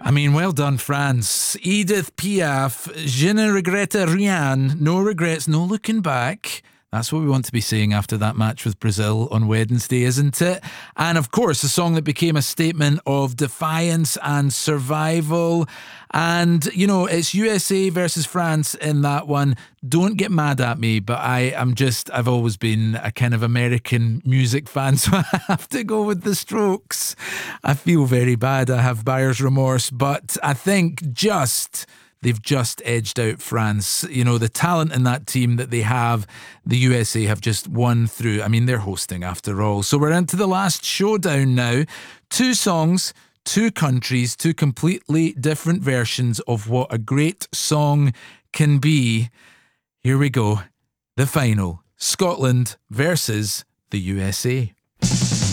I mean, well done, France. Edith Piaf, Je ne regrette rien, no regrets, no looking back. That's what we want to be saying after that match with Brazil on Wednesday, isn't it? And of course, a song that became a statement of defiance and survival. And, you know, it's USA versus France in that one. Don't get mad at me, but I've always been a kind of American music fan, so I have to go with the Strokes. I feel very bad. I have buyer's remorse, but I think they've just edged out France. You know, the talent in that team that they have, the USA have just won through. I mean, they're hosting after all. So we're into the last showdown now. 2 songs, 2 countries, 2 completely different versions of what a great song can be. Here we go. The final. Scotland versus the USA.